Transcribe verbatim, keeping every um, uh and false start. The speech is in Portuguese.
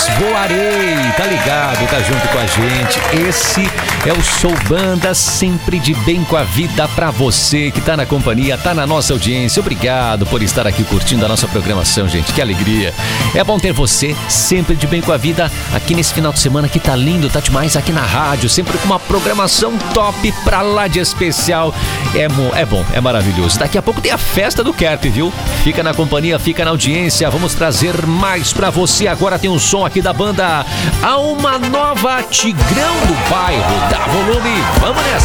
voarei, tá ligado, tá junto com a gente. Esse é o Sou Banda, sempre de bem com a vida pra você que tá na companhia, tá na nossa audiência. Obrigado por estar aqui curtindo a nossa programação, gente, que alegria. É bom ter você sempre de bem com a vida aqui nesse final de semana que tá lindo, tá demais aqui na rádio, sempre com uma programação top pra lá de especial. É, é bom, é maravilhoso. Daqui a pouco tem a festa do Kerp, viu? Fica na companhia, fica na audiência, vamos trazer mais pra você. Agora tem um som aqui da banda Alma Nova, Tigrão do Bairro. Dá volume, vamos nessa!